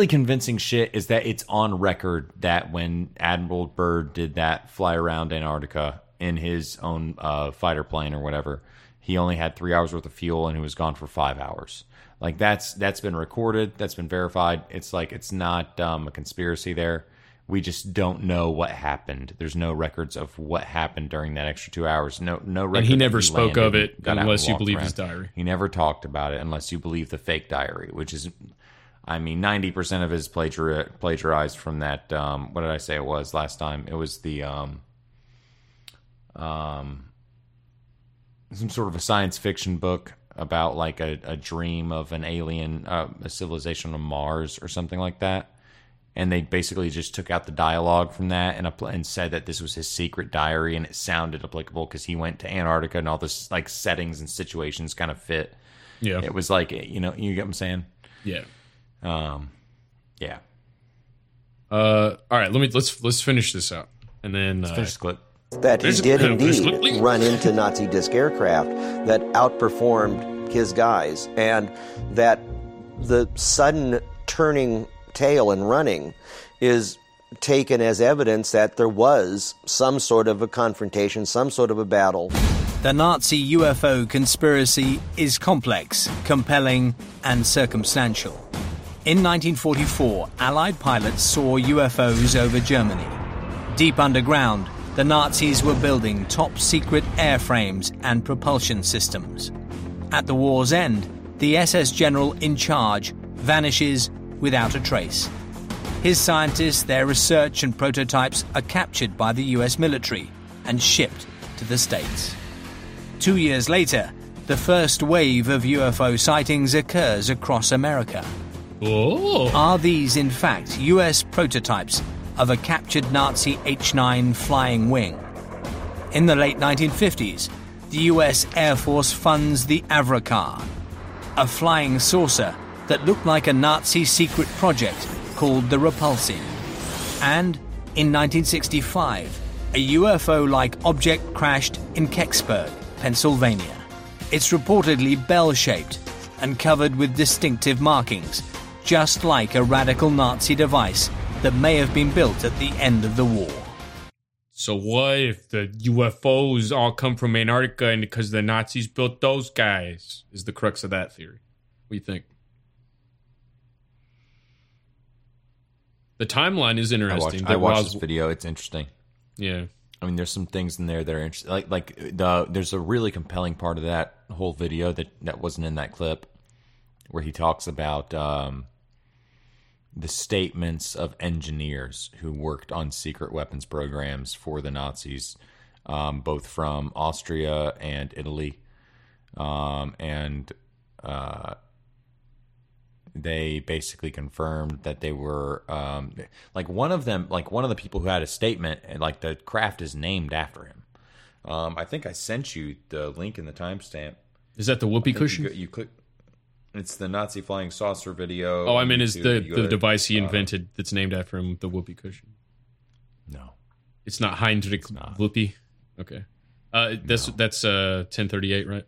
really convincing shit is that it's on record that when Admiral Byrd did that fly around Antarctica in his own fighter plane or whatever, he only had 3 hours worth of fuel and he was gone for 5 hours. Like that's been recorded, that's been verified. It's like it's not a conspiracy there. We just don't know what happened. There's no records of what happened during that extra 2 hours. No record. And he never spoke of it unless you believe his diary. He never talked about it unless you believe the fake diary, which is, I mean, 90% of his plagiarized from that. What did I say it was last time? It was the some sort of a science fiction book about like a dream of an alien, a civilization on Mars or something like that. And they basically just took out the dialogue from that and said that this was his secret diary, and it sounded applicable because he went to Antarctica and all this like settings and situations kind of fit. Yeah, it was like, you know, you get what I'm saying? Yeah. Yeah. All right, let's finish this out, and then let's finish the clip. That he did indeed run into Nazi disc aircraft that outperformed his guys, and that the sudden turning tail and running is taken as evidence that there was some sort of a confrontation, some sort of a battle. The Nazi UFO conspiracy is complex, compelling, and circumstantial. In 1944, Allied pilots saw UFOs over Germany. Deep underground, the Nazis were building top-secret airframes and propulsion systems. At the war's end, the SS general in charge vanishes without a trace. His scientists, their research and prototypes are captured by the US military and shipped to the States. 2 years later, the first wave of UFO sightings occurs across America. Oh. Are these, in fact, US prototypes of a captured Nazi H-9 flying wing? In the late 1950s, the US Air Force funds the Avrocar, a flying saucer that looked like a Nazi secret project called the Repulsor. And in 1965, a UFO-like object crashed in Kecksburg, Pennsylvania. It's reportedly bell-shaped and covered with distinctive markings, just like a radical Nazi device that may have been built at the end of the war. So what if the UFOs all come from Antarctica and because the Nazis built those guys? Is the crux of that theory. What do you think? The timeline is interesting. I watched this video. It's interesting. Yeah. I mean, there's some things in there that are interesting. There's a really compelling part of that whole video that wasn't in that clip, where he talks about the statements of engineers who worked on secret weapons programs for the Nazis, both from Austria and Italy, they basically confirmed that they were one of the people who had a statement, and like the craft is named after him. I think I sent you the link in the timestamp. Is that the whoopee cushion? You click. It's the Nazi flying saucer video. Oh, I mean, is the device he invented that's named after him the whoopee cushion? No, it's not Heinrich Whoopee. Okay, that's 1038, right?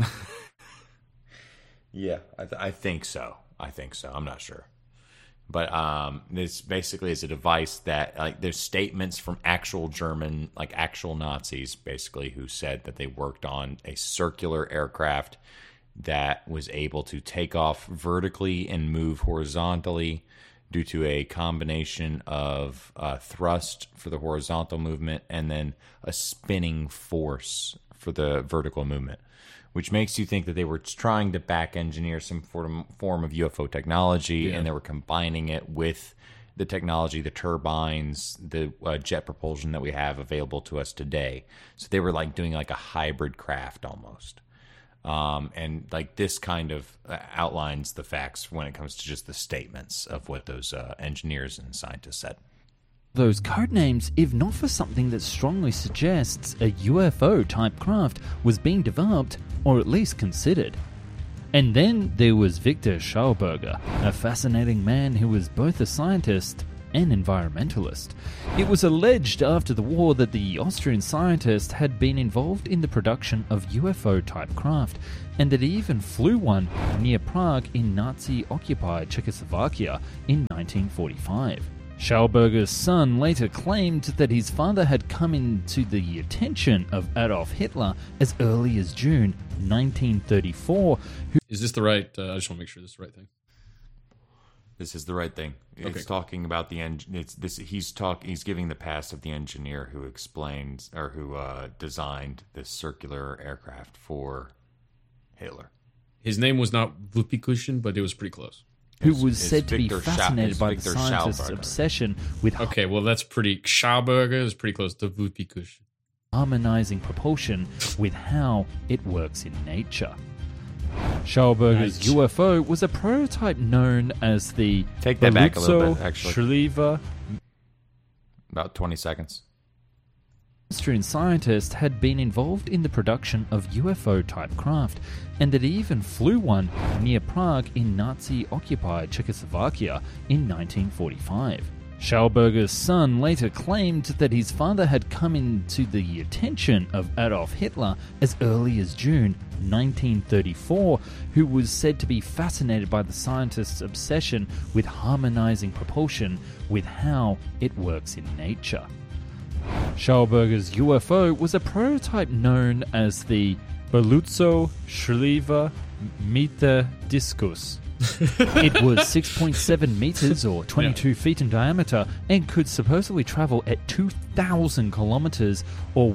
Yeah, I think so. I'm not sure. But this basically is a device that, like, there's statements from actual German, like actual Nazis, basically, who said that they worked on a circular aircraft that was able to take off vertically and move horizontally due to a combination of thrust for the horizontal movement and then a spinning force for the vertical movement, which makes you think that they were trying to back engineer some form of UFO technology, and they were combining it with the technology, the turbines, the jet propulsion that we have available to us today. So they were like doing like a hybrid craft almost. And like this kind of outlines the facts when it comes to just the statements of what those engineers and scientists said. Those code names, if not for something that strongly suggests a UFO-type craft was being developed, or at least considered. And then there was Victor Schauberger, a fascinating man who was both a scientist and environmentalist. It was alleged after the war that the Austrian scientist had been involved in the production of UFO-type craft, and that he even flew one near Prague in Nazi-occupied Czechoslovakia in 1945. Schauberger's son later claimed that his father had come into the attention of Adolf Hitler as early as June 1934. Is this the right? I just want to make sure this is the right thing. This is the right thing. Okay, It's talking about the He's giving the past of the engineer who explains or who designed this circular aircraft for Hitler. His name was not Wuppikushin, but it was pretty close. Who was It's said to be Victor fascinated by the Victor scientist's Schauberger. obsession with Okay, well that's pretty. Schauberger is pretty close to Wuppikushin. harmonizing propulsion with how it works in nature. Schauberger's Nice. UFO was a prototype known as the Take that back a little Beluzzo bit, actually. Schliever. About 20 seconds. Austrian scientist had been involved in the production of UFO-type craft, and that he even flew one near Prague in Nazi-occupied Czechoslovakia in 1945. Schauberger's son later claimed that his father had come into the attention of Adolf Hitler as early as June 1934, who was said to be fascinated by the scientist's obsession with harmonizing propulsion with how it works in nature. Schauberger's UFO was a prototype known as the Beluzzo Schliever Meter Discus. It was 6.7 meters or 22 feet in diameter and could supposedly travel at 2,000 kilometers or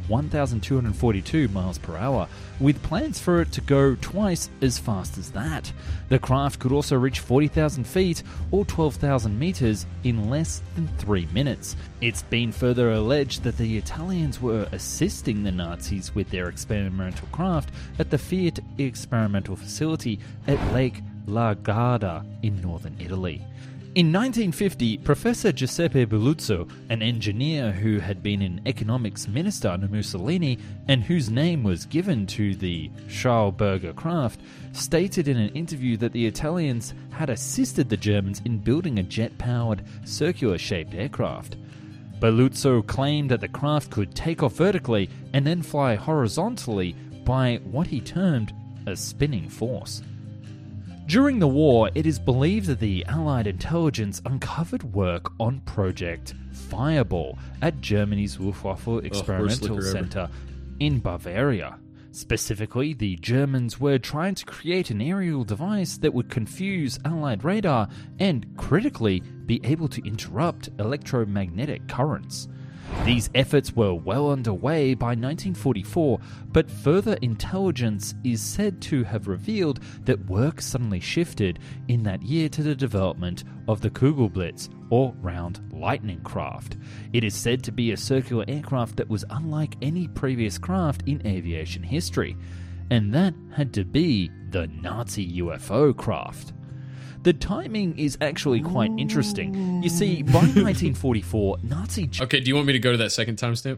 1,242 miles per hour, with plans for it to go twice as fast as that. The craft could also reach 40,000 feet or 12,000 meters in less than 3 minutes. It's been further alleged that the Italians were assisting the Nazis with their experimental craft at the Fiat experimental facility at Lake La Garda in northern Italy. In 1950, Professor Giuseppe Beluzzo, an engineer who had been an economics minister under Mussolini and whose name was given to the Schauberger craft, stated in an interview that the Italians had assisted the Germans in building a jet-powered, circular-shaped aircraft. Beluzzo claimed that the craft could take off vertically and then fly horizontally by what he termed a spinning force. During the war, it is believed that the Allied intelligence uncovered work on Project Fireball at Germany's Luftwaffe Experimental liquor ever. Center in Bavaria. Specifically, the Germans were trying to create an aerial device that would confuse Allied radar and, critically, be able to interrupt electromagnetic currents. These efforts were well underway by 1944, but further intelligence is said to have revealed that work suddenly shifted in that year to the development of the Kugelblitz, or round lightning craft. It is said to be a circular aircraft that was unlike any previous craft in aviation history, and that had to be the Nazi UFO craft. The timing is actually quite interesting. You see, by 1944, Nazi... Okay, do you want me to go to that second timestamp?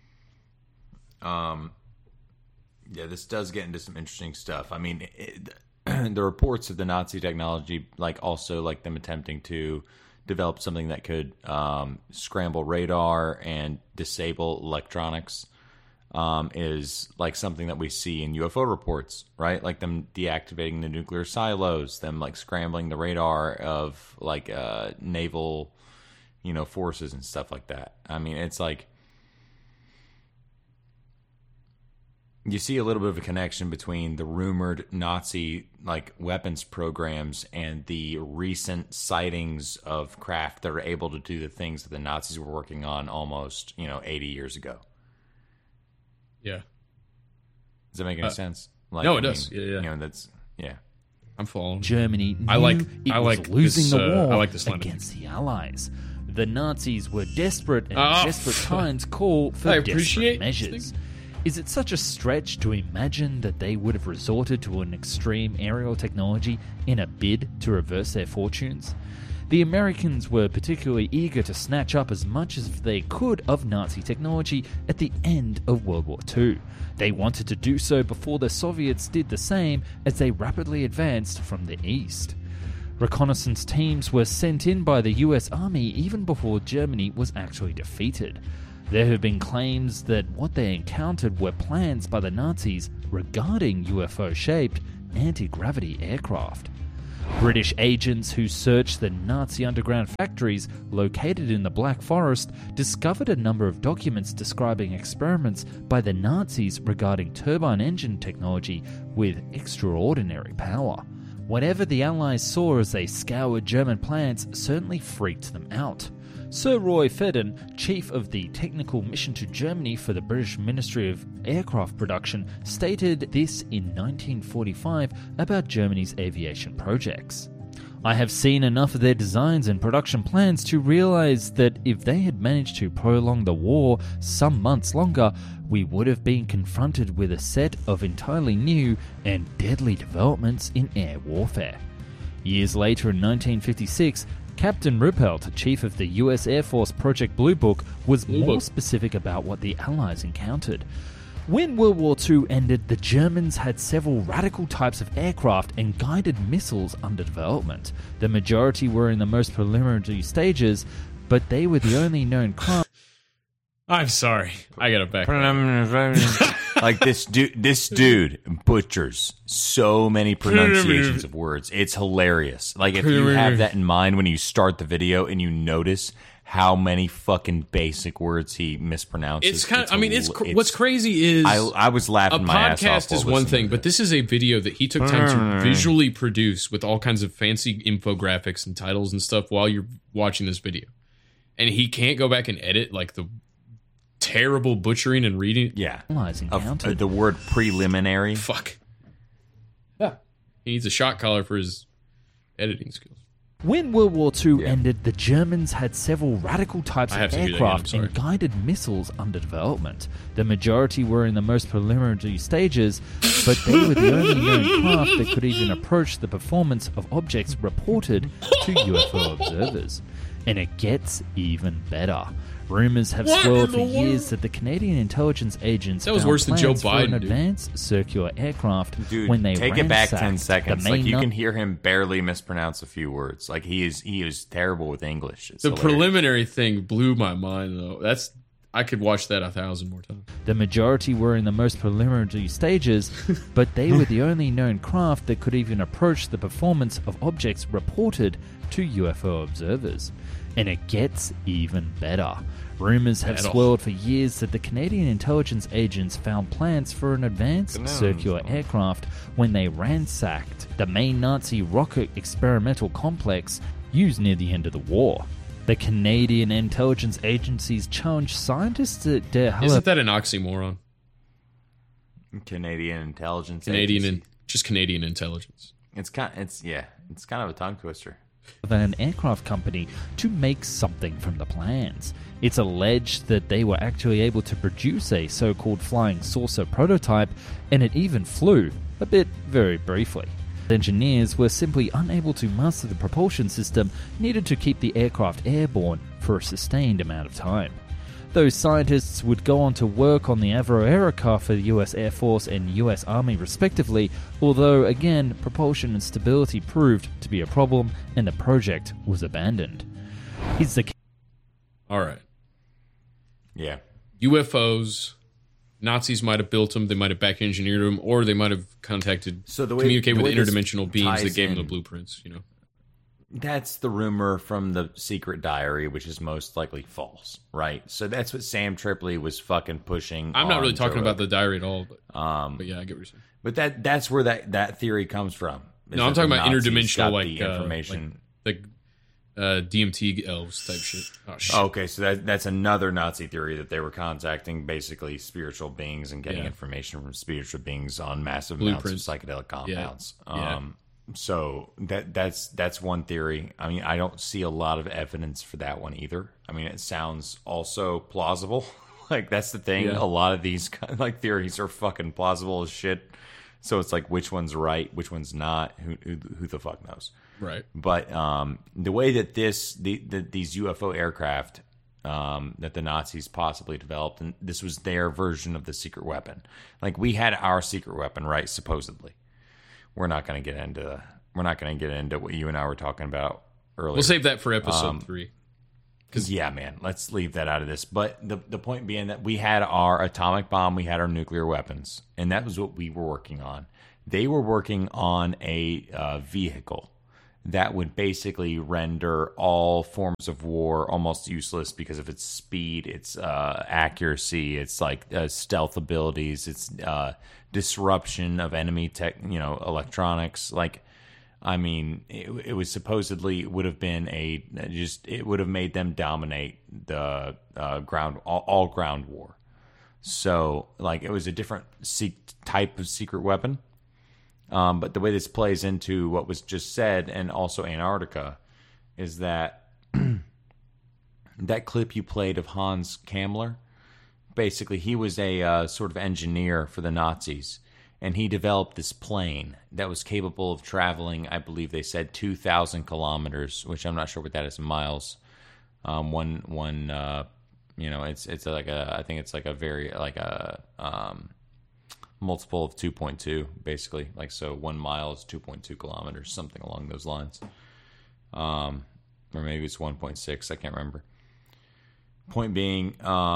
Yeah, this does get into some interesting stuff. I mean, the reports of the Nazi technology, like also like them attempting to develop something that could scramble radar and disable electronics, is like something that we see in UFO reports, right? Like them deactivating the nuclear silos, them like scrambling the radar of like naval, forces and stuff like that. I mean, it's like you see a little bit of a connection between the rumored Nazi like weapons programs and the recent sightings of craft that are able to do the things that the Nazis were working on almost, 80 years ago. Yeah. Does that make any sense? Like, no, it does. Yeah. That's I'm following. Germany knew I like was losing this, the war I like this line of against the Allies. The Nazis were desperate, and Oh, desperate times call for I desperate appreciate measures. this Is it such a stretch to imagine that they would have resorted to an extreme aerial technology in a bid to reverse their fortunes? The Americans were particularly eager to snatch up as much as they could of Nazi technology at the end of World War II. They wanted to do so before the Soviets did the same as they rapidly advanced from the east. Reconnaissance teams were sent in by the US Army even before Germany was actually defeated. There have been claims that what they encountered were plans by the Nazis regarding UFO-shaped anti-gravity aircraft. British agents who searched the Nazi underground factories located in the Black Forest discovered a number of documents describing experiments by the Nazis regarding turbine engine technology with extraordinary power. Whatever the Allies saw as they scoured German plants certainly freaked them out. Sir Roy Fedden, chief of the technical mission to Germany for the British Ministry of Aircraft Production, stated this in 1945 about Germany's aviation projects. I have seen enough of their designs and production plans to realize that if they had managed to prolong the war some months longer, we would have been confronted with a set of entirely new and deadly developments in air warfare. Years later in 1956, Captain Ruppelt, chief of the US Air Force Project Blue Book, was more specific about what the Allies encountered. When World War II ended, the Germans had several radical types of aircraft and guided missiles under development. The majority were in the most preliminary stages, but they were the only known craft. I'm sorry. I got to back. Like this dude butchers so many pronunciations of words. It's hilarious. Like if you have that in mind when you start the video and you notice how many fucking basic words he mispronounces. It's kind of, I mean, what's crazy is I was laughing my ass off. A podcast is one thing, but this is a video that he took time to visually produce with all kinds of fancy infographics and titles and stuff while you're watching this video. And he can't go back and edit like the terrible butchering and reading. Yeah. Of the word preliminary. Fuck. Yeah. He needs a shot collar for his editing skills. When World War II ended, the Germans had several radical types of aircraft and guided missiles under development. The majority were in the most preliminary stages, but they were the only known craft that could even approach the performance of objects reported to UFO observers. And it gets even better. Rumours have swirled for years that the Canadian intelligence agents found plans for an advanced circular aircraft when they take it back 10 seconds. Like you can hear him barely mispronounce a few words. Like he is terrible with English. It's hilarious. Preliminary thing blew my mind though. I could watch that 1,000 more times. The majority were in the most preliminary stages, but they were the only known craft that could even approach the performance of objects reported to UFO observers. And it gets even better. Rumours have swirled for years that the Canadian intelligence agents found plans for an advanced circular aircraft when they ransacked the main Nazi rocket experimental complex used near the end of the war. The Canadian intelligence agencies challenged scientists to Isn't that an oxymoron? Canadian intelligence just Canadian intelligence. It's kind of a tongue twister. Of an aircraft company to make something from the plans. It's alleged that they were actually able to produce a so-called flying saucer prototype, and it even flew, a bit very briefly. Engineers were simply unable to master the propulsion system needed to keep the aircraft airborne for a sustained amount of time. Those scientists would go on to work on the Avro Aerocar for the US Air Force and US Army respectively, although again, propulsion and stability proved to be a problem and the project was abandoned. Alright. Yeah. UFOs, Nazis might have built them, they might have back engineered them, or they might have communicated with interdimensional beings that gave them the blueprints, you know. That's the rumor from the secret diary, which is most likely false, right? So that's what Sam Tripoli was fucking pushing. I'm not really talking about the diary at all, but yeah, I get what you're saying. But that's where that theory comes from. No, I'm talking about interdimensional, like information, like DMT elves type shit. Oh, shit. Okay, so that's another Nazi theory that they were contacting basically spiritual beings and getting information from spiritual beings on massive amounts of psychedelic compounds. Yeah. So that's one theory. I mean, I don't see a lot of evidence for that one either. I mean, it sounds also plausible. Like that's the thing. Yeah. A lot of these kind of like theories are fucking plausible as shit. So it's like which one's right, which one's not. Who the fuck knows? Right. But the way that these UFO aircraft that the Nazis possibly developed, and this was their version of the secret weapon. Like we had our secret weapon, right? Supposedly. We're not going to get into we're not going to get into what you and I were talking about earlier. We'll save that for episode 3. Yeah, man, let's leave that out of this. But the point being that we had our atomic bomb, we had our nuclear weapons, and that was what we were working on. They were working on a vehicle that would basically render all forms of war almost useless because of its speed, its accuracy, its like stealth abilities, its disruption of enemy tech, electronics. Like, I mean, it was supposedly would have been it would have made them dominate the all ground war. So, like, it was a different type of secret weapon. But the way this plays into what was just said, and also Antarctica, is that that clip you played of Hans Kammler, basically he was a sort of engineer for the Nazis, and he developed this plane that was capable of traveling, I believe they said 2,000 kilometers, which I'm not sure what that is in miles. It's like I think it's like a very like a multiple of 2.2, basically. Like, so 1 mile is 2.2 kilometers, something along those lines. Or maybe it's 1.6, I can't remember. Point being,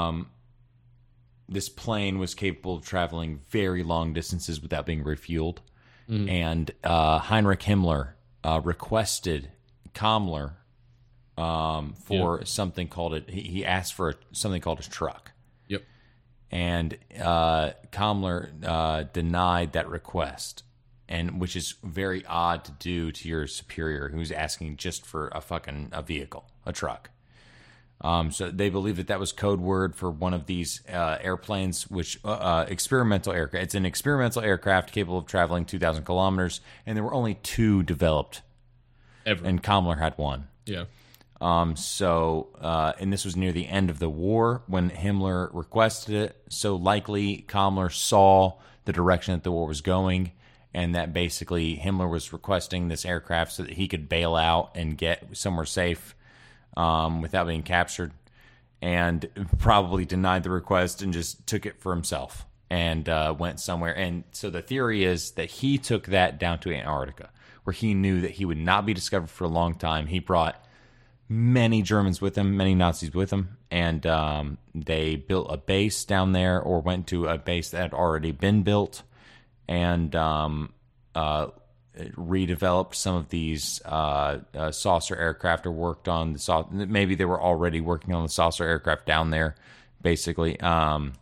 this plane was capable of traveling very long distances without being refueled. And Heinrich Himmler requested Kammler for something called he asked for something called a truck. And Kammler denied that request, and which is very odd to do to your superior who's asking just for a vehicle, a truck. So they believe that was code word for one of these airplanes, which experimental aircraft. It's an experimental aircraft capable of traveling 2,000 kilometers, and there were only 2 developed ever, and Kammler had 1. Yeah. And this was near the end of the war when Himmler requested it. So likely Kammler saw the direction that the war was going, and that basically Himmler was requesting this aircraft so that he could bail out and get somewhere safe without being captured, and probably denied the request and just took it for himself and went somewhere. And so the theory is that he took that down to Antarctica, where he knew that he would not be discovered for a long time. He brought many Germans with him, many Nazis with him, and they built a base down there, or went to a base that had already been built, and redeveloped some of these saucer aircraft, or worked on the saucer. Maybe they were already working on the saucer aircraft down there, basically. And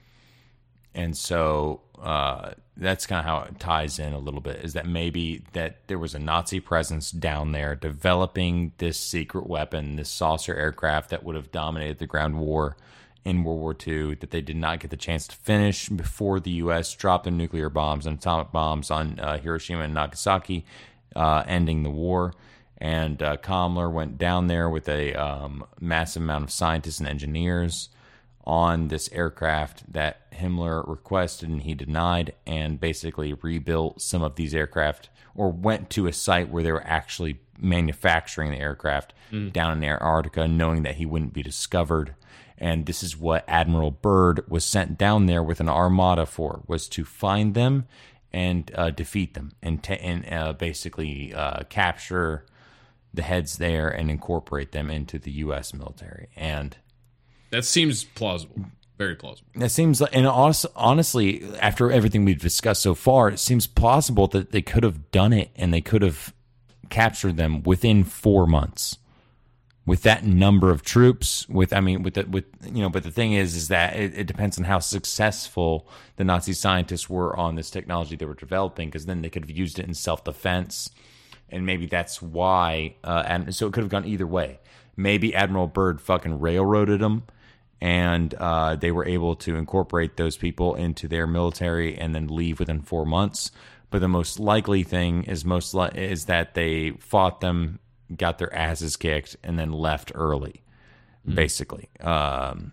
so that's kind of how it ties in a little bit, is that maybe that there was a Nazi presence down there developing this secret weapon, this saucer aircraft that would have dominated the ground war in World War II, that they did not get the chance to finish before the U.S. dropped their nuclear bombs and atomic bombs on Hiroshima and Nagasaki, ending the war. And Kammler went down there with a massive amount of scientists and engineers on this aircraft that Himmler requested and he denied, and basically rebuilt some of these aircraft, or went to a site where they were actually manufacturing the aircraft down in Antarctica, knowing that he wouldn't be discovered. And this is what Admiral Byrd was sent down there with an armada for, was to find them and defeat them, and basically capture the heads there and incorporate them into the U.S. military. And that seems plausible. Very plausible. That seems like, and honestly, after everything we've discussed so far, it seems plausible that they could have done it, and they could have captured them within 4 months with that number of troops. But the thing is that it depends on how successful the Nazi scientists were on this technology they were developing, because then they could have used it in self-defense, and maybe that's why. And so it could have gone either way. Maybe Admiral Byrd fucking railroaded them, and they were able to incorporate those people into their military and then leave within 4 months. But the most likely thing is that they fought them, got their asses kicked, and then left early, basically. And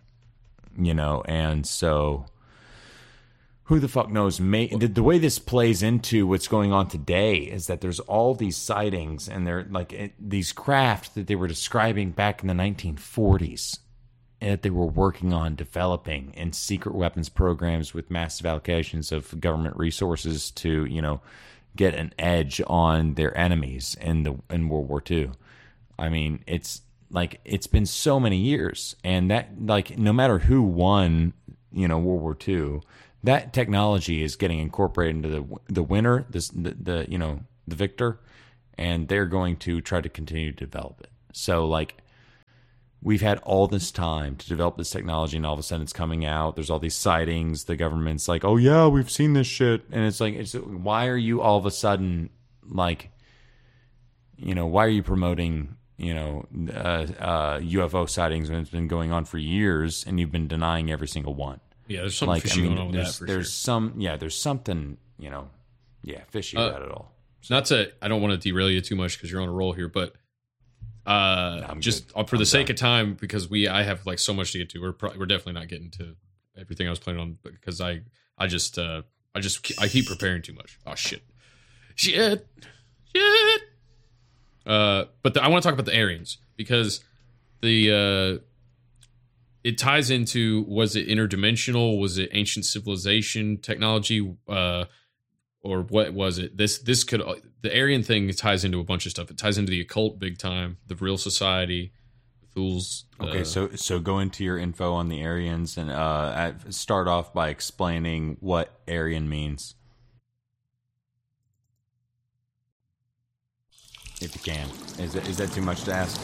so who the fuck knows? The way this plays into what's going on today is that there's all these sightings, and they're like these craft that they were describing back in the 1940s, that they were working on developing in secret weapons programs with massive allocations of government resources to, get an edge on their enemies in World War II. I mean, it's been so many years, and that, like, no matter who won, World War II, that technology is getting incorporated into the winner, the victor, and they're going to try to continue to develop it. So, like, we've had all this time to develop this technology, and all of a sudden it's coming out. There's all these sightings. The government's like, "Oh yeah, we've seen this shit," and it's like, why are you all of a sudden like, why are you promoting UFO sightings when it's been going on for years and you've been denying every single one? Yeah, there's something fishy going on with that for there's sure. There's something, fishy about it all. I don't want to derail you too much because you're on a roll here, but for the sake of time, because I have like so much to get to. We're definitely not getting to everything I was planning on because I keep preparing too much. Oh shit. But I want to talk about the Aryans because it ties into, was it interdimensional? Was it ancient civilization technology? Or what was it? The Aryan thing ties into a bunch of stuff. It ties into the occult big time, the real society, the fools. Okay, so go into your info on the Aryans and start off by explaining what Aryan means, if you can. Is that too much to ask?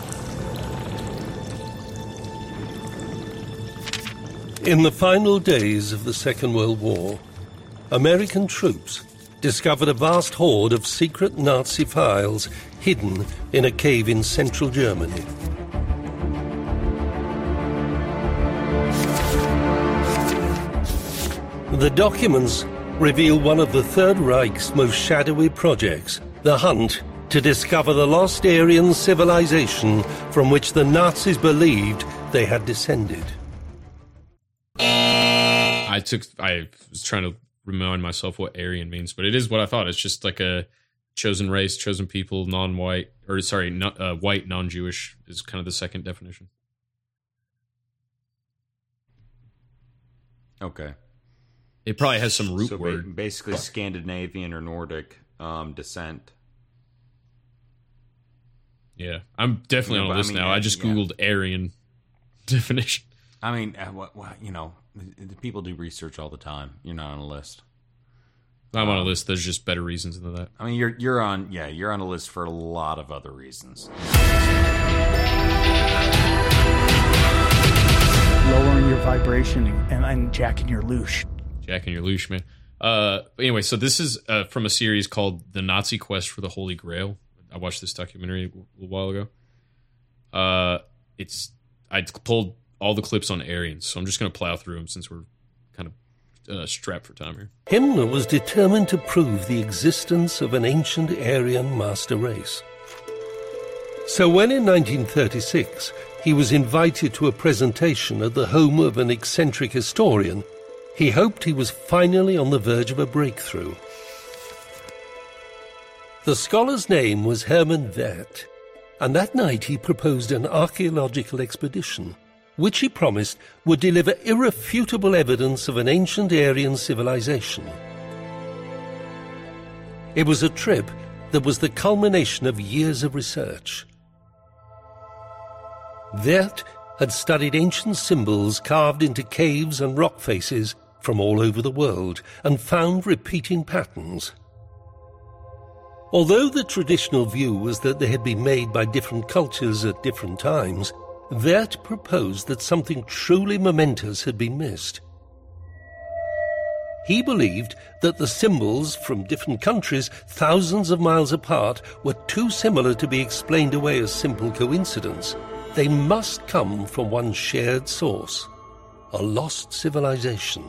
In the final days of the Second World War, American troops discovered a vast hoard of secret Nazi files hidden in a cave in central Germany. The documents reveal one of the Third Reich's most shadowy projects, the hunt to discover the lost Aryan civilization from which the Nazis believed they had descended. I was trying to remind myself what Aryan means, but it is what I thought. It's just like a chosen race, chosen people, non-white, white, non-Jewish is kind of the second definition. Okay. It probably has some root word. Basically Scandinavian or Nordic descent. Yeah, I'm definitely on a list now. I just Googled Aryan definition. I mean, the people do research all the time. You're not on a list. I'm on a list. There's just better reasons than that. I mean, you're on a list for a lot of other reasons. Lowering your vibration and jacking your loosh. Jacking your loosh, man. But anyway, so this is from a series called The Nazi Quest for the Holy Grail. I watched this documentary a little while ago. I pulled all the clips on Aryans, so I'm just going to plow through them since we're kind of strapped for time here. Himmler was determined to prove the existence of an ancient Aryan master race. So when in 1936 he was invited to a presentation at the home of an eccentric historian, he hoped he was finally on the verge of a breakthrough. The scholar's name was Hermann Wirth, and that night he proposed an archaeological expedition, which he promised would deliver irrefutable evidence of an ancient Aryan civilization. It was a trip that was the culmination of years of research. Wirth had studied ancient symbols carved into caves and rock faces from all over the world and found repeating patterns. Although the traditional view was that they had been made by different cultures at different times, Wirth proposed that something truly momentous had been missed. He believed that the symbols from different countries thousands of miles apart were too similar to be explained away as simple coincidence. They must come from one shared source, a lost civilization.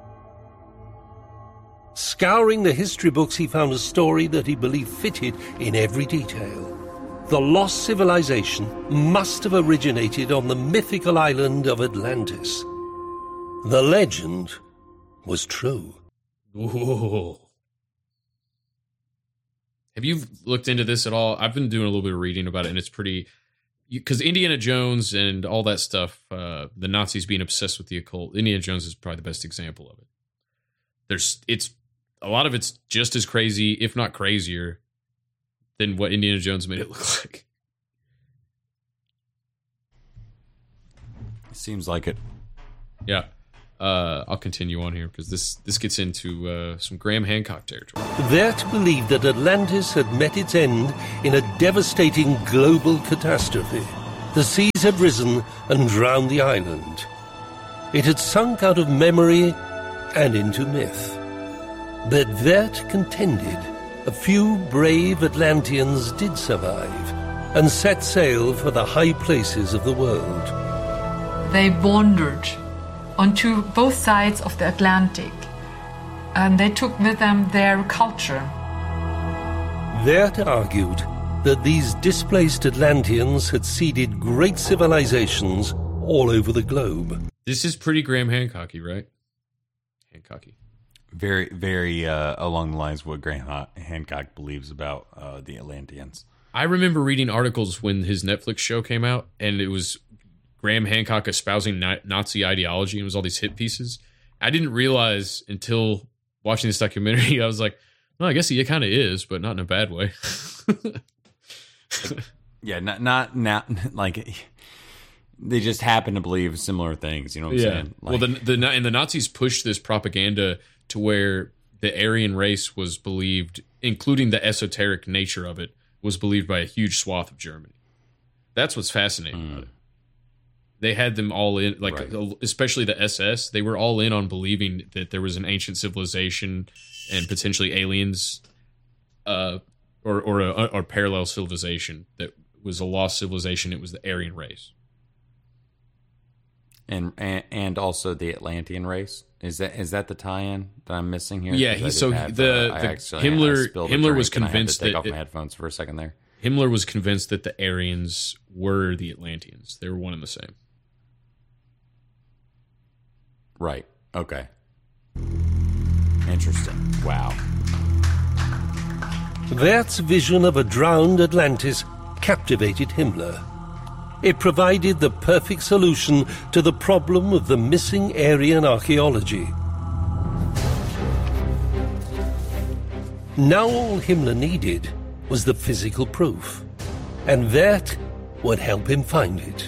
Scouring the history books, he found a story that he believed fitted in every detail. The lost civilization must have originated on the mythical island of Atlantis. The legend was true. Ooh. Have you looked into this at all? I've been doing a little bit of reading about it, and it's pretty... Because Indiana Jones and all that stuff, the Nazis being obsessed with the occult, Indiana Jones is probably the best example of it. a lot of it's just as crazy, if not crazier, than what Indiana Jones made it look like. Seems like it. Yeah. I'll continue on here because this gets into some Graham Hancock territory. Vert believed that Atlantis had met its end in a devastating global catastrophe. The seas had risen and drowned the island. It had sunk out of memory and into myth. But Vert contended a few brave Atlanteans did survive and set sail for the high places of the world. They wandered onto both sides of the Atlantic, and they took with them their culture. Vert argued that these displaced Atlanteans had seeded great civilizations all over the globe. This is pretty Graham Hancocky, right? Hancocky. Very, very along the lines of what Graham Hancock believes about the Atlanteans. I remember reading articles when his Netflix show came out, and it was Graham Hancock espousing Nazi ideology, and it was all these hit pieces. I didn't realize until watching this documentary, I was like, well, I guess he kind of is, but not in a bad way. Yeah, not like they just happen to believe similar things. You know what I'm saying? Like, well, the Nazis pushed this propaganda to where the Aryan race was believed, including the esoteric nature of it, was believed by a huge swath of Germany. That's what's fascinating about it. They had them all in, like, right. Especially the SS. They were all in on believing that there was an ancient civilization and potentially aliens, or parallel civilization that was a lost civilization. It was the Aryan race, and also the Atlantean race. Is that the tie-in that I'm missing here? Yeah, Himmler was convinced that take off my headphones for a second there. Himmler was convinced that the Aryans were the Atlanteans. They were one and the same. Right. Okay. Interesting. Wow. Wert's vision of a drowned Atlantis captivated Himmler. It provided the perfect solution to the problem of the missing Aryan archaeology. Now all Himmler needed was the physical proof, and Wert would help him find it.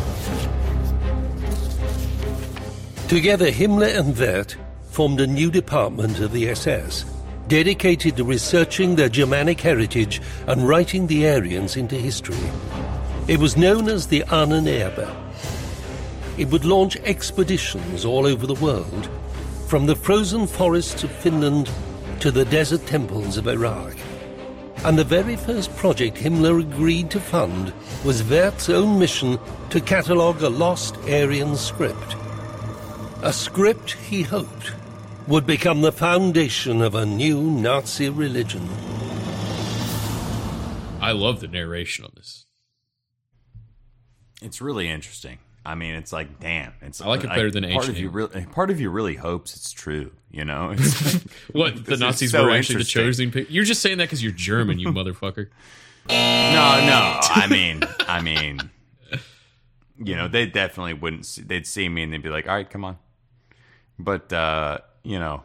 Together, Himmler and Wert formed a new department of the SS, dedicated to researching their Germanic heritage and writing the Aryans into history. It was known as the Ahnenerbe. It would launch expeditions all over the world, from the frozen forests of Finland to the desert temples of Iraq. And the very first project Himmler agreed to fund was Wert's own mission to catalogue a lost Aryan script. A script he hoped would become the foundation of a new Nazi religion. I love the narration on this. It's really interesting. I mean, it's like, damn. I like it better than part Ancient. Part of you really hopes it's true, you know? It's what, the Nazis were actually the chosen people? You're just saying that because you're German, you motherfucker. No. I mean, you know, they definitely wouldn't. They'd see me and they'd be like, all right, come on. But, you know,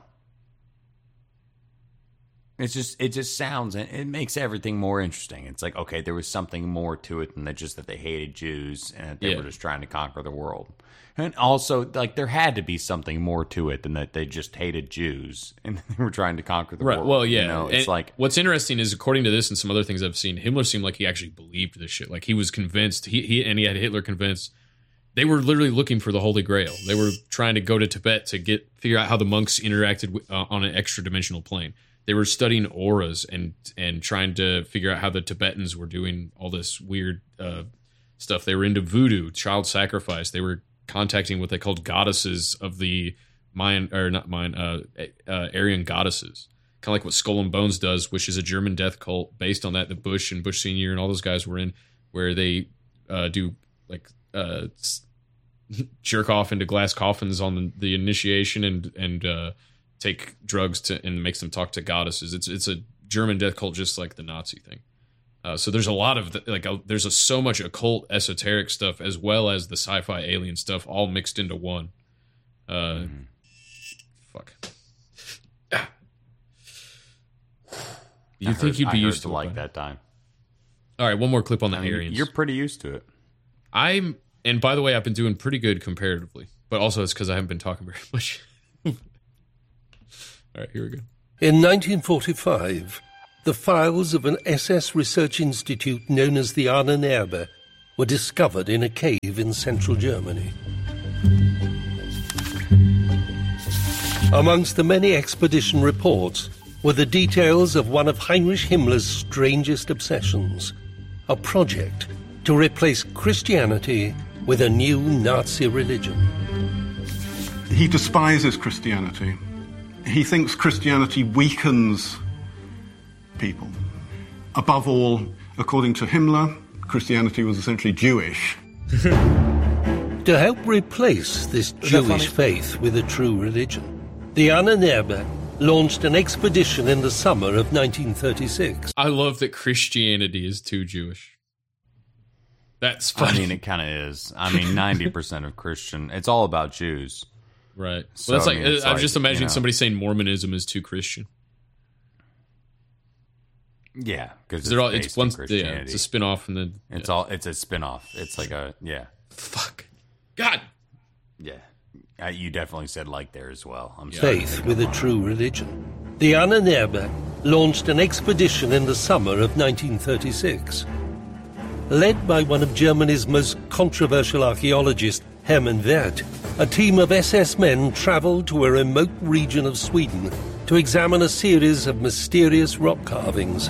it just sounds, and it makes everything more interesting. It's like, okay, there was something more to it than that they hated Jews and that they were just trying to conquer the world. And also, like, there had to be something more to it than that they just hated Jews and they were trying to conquer the world. Well, yeah. You know, it's like, what's interesting is, according to this and some other things I've seen, Himmler seemed like he actually believed this shit. Like, he was convinced, he had Hitler convinced. They were literally looking for the Holy Grail. They were trying to go to Tibet to figure out how the monks interacted on an extra dimensional plane. They were studying auras and trying to figure out how the Tibetans were doing all this weird stuff. They were into voodoo, child sacrifice. They were contacting what they called goddesses of the Aryan goddesses. Kind of like what Skull and Bones does, which is a German death cult based on that. The Bush and Bush Sr. and all those guys were in, where they do like jerk off into glass coffins on the initiation and take drugs and makes them talk to goddesses. It's a German death cult, just like the Nazi thing. So there's a lot of there's so much occult esoteric stuff as well as the sci-fi alien stuff all mixed into one. Fuck. You think you'd be used to it like that time? All right, one more clip on the Aryans. You're pretty used to it. And by the way, I've been doing pretty good comparatively, but also it's because I haven't been talking very much. All right, here we go. In 1945, the files of an SS research institute known as the Ahnenerbe were discovered in a cave in central Germany. Amongst the many expedition reports were the details of one of Heinrich Himmler's strangest obsessions, a project to replace Christianity with a new Nazi religion. He despises Christianity. He thinks Christianity weakens people. Above all, according to Himmler, Christianity was essentially Jewish. To help replace this Jewish faith with a true religion, the Ahnenerbe launched an expedition in the summer of 1936. I love that Christianity is too Jewish. That's funny. I mean, it kind of is. I mean, 90% of Christian, it's all about Jews. Right. So, Well, that's I I'm like, just imagining you know. somebody saying Mormonism is too Christian. Yeah, because It's one. Yeah, it's a spin-off, and then It's a spin-off. It's like a Fuck. God. Yeah. You definitely said like there as well. I'm sorry. Faith with a true religion. The Ahnenerbe launched an expedition in the summer of 1936. Led by one of Germany's most controversial archaeologists, Hermann Wirth, a team of SS men traveled to a remote region of Sweden to examine a series of mysterious rock carvings.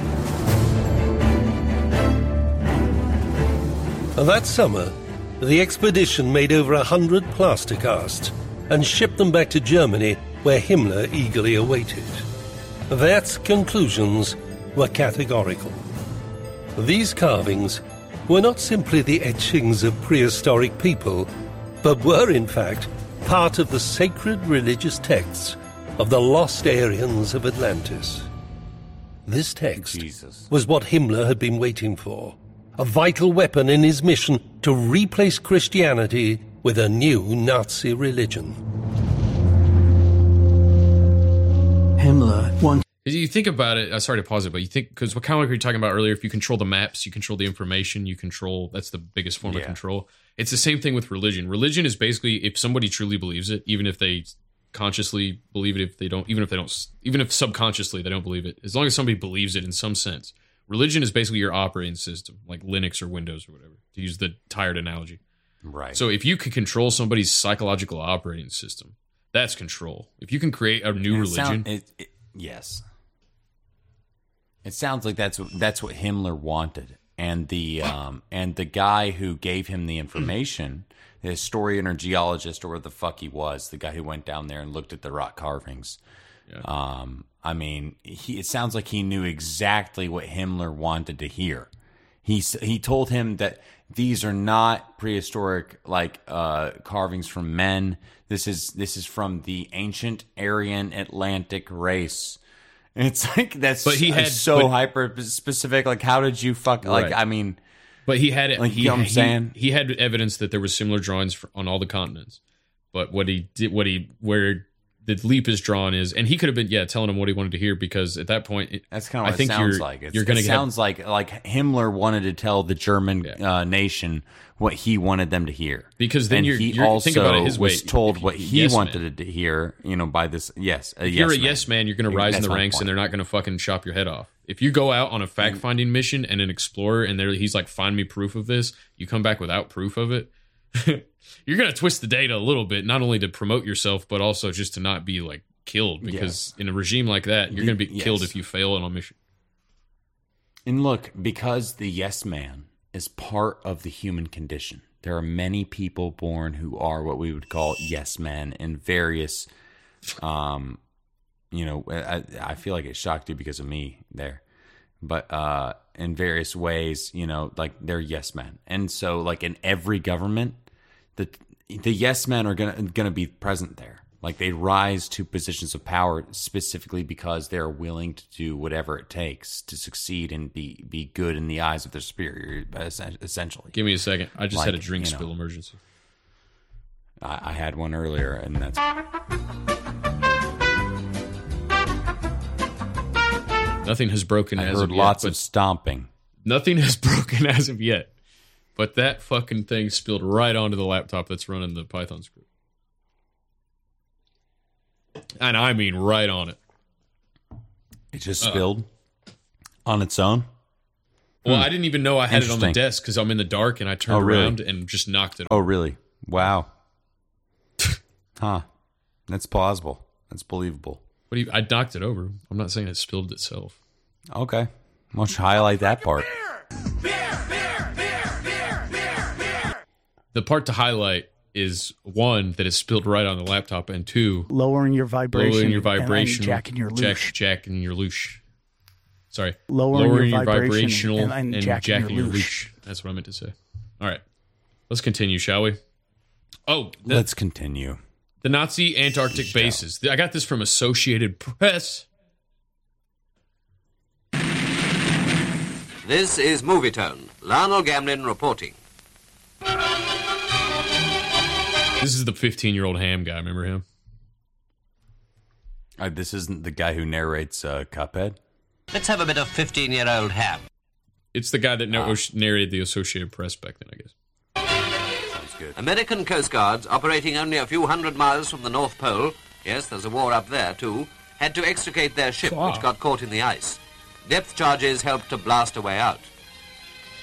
That summer, the expedition made over 100 plaster casts and shipped them back to Germany, where Himmler eagerly awaited. Wirth's conclusions were categorical. These carvings were not simply the etchings of prehistoric people, but were, in fact, part of the sacred religious texts of the lost Aryans of Atlantis. This text was what Himmler had been waiting for, a vital weapon in his mission to replace Christianity with a new Nazi religion. Himmler wanted... You think about it, sorry to pause it, but you think, because what kind of like we were talking about earlier, if you control the maps, you control the information, that's the biggest form of control. It's the same thing with religion. Religion is basically, if somebody truly believes it, even if they consciously believe it, even if subconsciously they don't believe it, as long as somebody believes it in some sense, religion is basically your operating system, like Linux or Windows or whatever, to use the tired analogy. Right. So if you could control somebody's psychological operating system, that's control. If you can create a new religion. Yes. It sounds like that's what Himmler wanted, and the guy who gave him the information, the historian or geologist or whatever the fuck he was, the guy who went down there and looked at the rock carvings. Yeah. I mean, it sounds like he knew exactly what Himmler wanted to hear. He told him that these are not prehistoric carvings from men. This is from the ancient Aryan Atlantic race. It's like hyper specific. Like, how did you fuck? Like, right. I mean, but he had it. Like, you know what I'm saying? He had evidence that there were similar drawings on all the continents. But where the leap is drawn is, and he could have been telling him what he wanted to hear, because at that point, that's kind of what it sounds like. It sounds like Himmler wanted to tell the German nation what he wanted them to hear, because then he also think about it his was way. Told what he wanted to hear. By this, if you're a yes man, you're going to rise in the ranks, and they're not going to fucking chop your head off. If you go out on a fact finding mission and an explorer, and he's like, find me proof of this, you come back without proof of it. You're going to twist the data a little bit, not only to promote yourself, but also just to not be like killed, because in a regime like that, you're going to be killed if you fail on a mission. And look, because the yes man is part of the human condition, there are many people born who are what we would call yes men in various, I feel like it shocked you because of me there, but in various ways, like they're yes men. And so like in every government, the yes men are gonna be present there. Like, they rise to positions of power specifically because they're willing to do whatever it takes to succeed and be good in the eyes of their superior, essentially. Give me a second. I just had a drink spill emergency. I had one earlier, and that's... Nothing has broken I as heard of lots yet. of stomping. Nothing has broken as of yet. But that fucking thing spilled right onto the laptop that's running the Python script. And I mean right on it. It just spilled on its own? Well, I didn't even know I had it on the Interesting. desk because I'm in the dark and I turned really? around and just knocked it Oh, over. really? Wow. Huh. That's plausible. That's believable. I knocked it over. I'm not saying it spilled itself. Okay. Why don't you highlight that part? The part to highlight is, one, that it spilled right on the laptop, and two, lowering your vibration, and jacking your loosh. jacking your loosh. Sorry. Lowering your vibrational vibration and jacking your loosh. That's what I meant to say. All right. Let's continue, shall we? Oh, Let's continue. the Nazi Antarctic bases. I got this from Associated Press. This is Movietone. Lionel Gamlin reporting. This is the 15-year-old ham guy. Remember him? This isn't the guy who narrates Cuphead? Let's have a bit of 15-year-old ham. It's the guy that narrated the Associated Press back then, I guess. Sounds good. American Coast Guards, operating only a few hundred miles from the North Pole, yes, there's a war up there too, had to extricate their ship, which got caught in the ice. Depth charges helped to blast a way out.